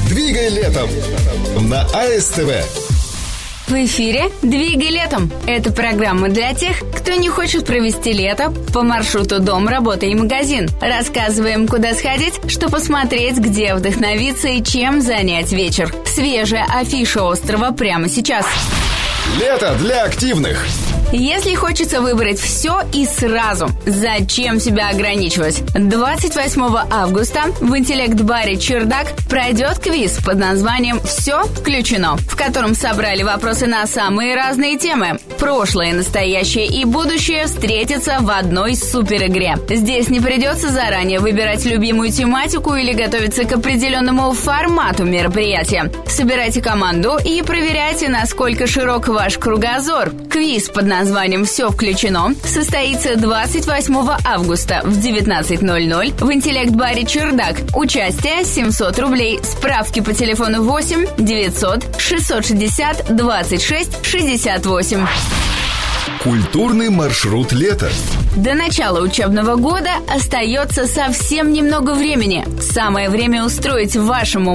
«Двигай летом» на АСТВ. В эфире «Двигай летом». Это программа для тех, кто не хочет провести лето по маршруту дом, работа и магазин. Рассказываем, куда сходить, что посмотреть, где вдохновиться и чем занять вечер. Свежая афиша острова прямо сейчас. Лето для активных. Если хочется выбрать все и сразу, зачем себя ограничивать? 28 августа в интеллект-баре «Чердак» пройдет квиз под названием «Все включено», в котором собрали вопросы на самые разные темы. Прошлое, настоящее и будущее встретятся в одной суперигре. Здесь не придется заранее выбирать любимую тематику или готовиться к определенному формату мероприятия. Собирайте команду и проверяйте, насколько широк ваш кругозор. Квиз под названием «Все включено» состоится 28 августа в 19:00 в интеллект-баре «Чердак». Участие 700 рублей. Справки по телефону 8 900 660 26 68. Культурный маршрут лета. До начала учебного года остается совсем немного времени. Самое время устроить вашему